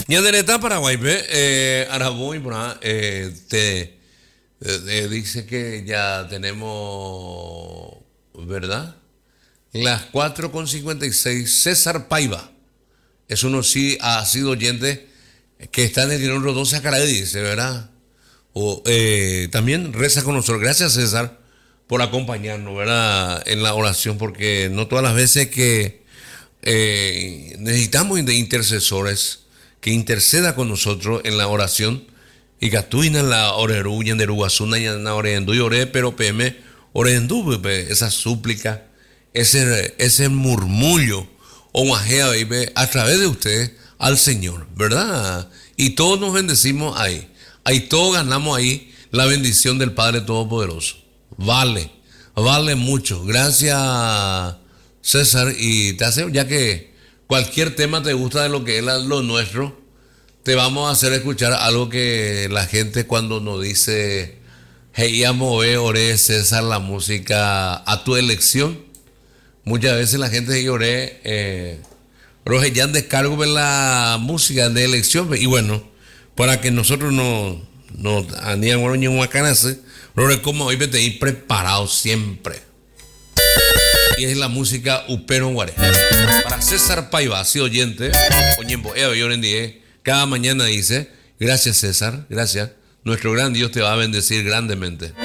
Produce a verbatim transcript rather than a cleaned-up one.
Ñadereta Paraguay, ve, eh, Araboy, bra, eh, te eh, eh, dice que ya tenemos, ¿verdad? Las cuatro con cincuenta y seis, César Paiva. Es uno sí ha sido oyente que está en el kilómetro doce a Caray, dice, ¿verdad? O, eh, también reza con nosotros. Gracias, César, por acompañarnos, ¿verdad? En la oración, porque no todas las veces que eh, necesitamos de intercesores que interceda con nosotros en la oración y gatuina en la oreruña de Uruguazuna y en la orendu y ore, pero pm orendu, esa súplica, ese, ese murmullo o majea a través de usted al Señor, ¿verdad? Y todos nos bendecimos ahí. Ahí todos ganamos ahí la bendición del Padre Todopoderoso. Vale, vale mucho. Gracias, César. Y te hace, ya que cualquier tema te gusta de lo que es lo nuestro, te vamos a hacer escuchar algo que la gente cuando nos dice, hey, amo, oré, César, la música a tu elección. Muchas veces la gente dice, oré, eh, Roger, ya descargo de la música de elección. Y bueno, para que nosotros no nos aníamos en un canase, Roger, como hoy te ir preparado siempre. Y es la música Upero Guaré. Para César Paiva, así oyente, Oñembo, cada mañana dice, gracias César, gracias. Nuestro gran Dios te va a bendecir grandemente.